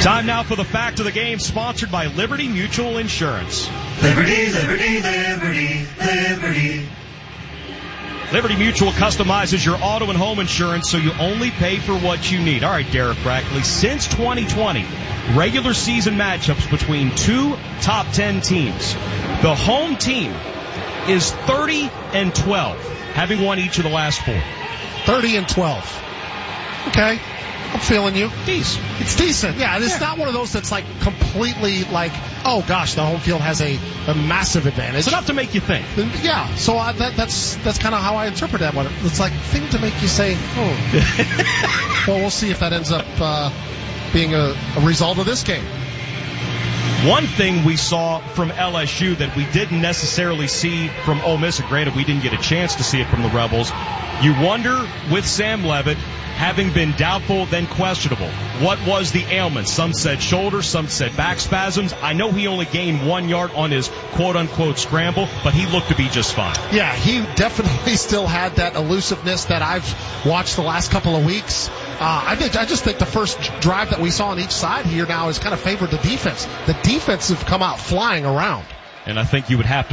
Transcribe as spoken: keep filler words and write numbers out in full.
Time now for the fact of the game, sponsored by Liberty Mutual Insurance. Liberty, Liberty, Liberty, Liberty. Liberty Mutual customizes your auto and home insurance so you only pay for what you need. All right, Derek Brackley, since twenty twenty, regular season matchups between two top ten teams. The home team is thirty and twelve, having won each of the last four. thirty and twelve. Okay. I'm feeling you. Decent. It's decent. Yeah, it's yeah. not one of those that's like completely like, oh gosh, the home field has a, a massive advantage. It's enough to make you think. Yeah, so I, that, that's that's kind of how I interpret that one. It's like a thing to make you say, oh. Well, we'll see if that ends up uh, being a, a result of this game. One thing we saw from L S U that we didn't necessarily see from Ole Miss, and granted we didn't get a chance to see it from the Rebels, you wonder with Sam Leavitt, having been doubtful, then questionable, what was the ailment? Some said shoulder, some said back spasms. I know he only gained one yard on his quote-unquote scramble, but he looked to be just fine. Yeah, he definitely still had that elusiveness that I've watched the last couple of weeks. Uh, I think I just think the first drive that we saw on each side here now has kind of favored the defense. The defense have come out flying around. And I think you would have to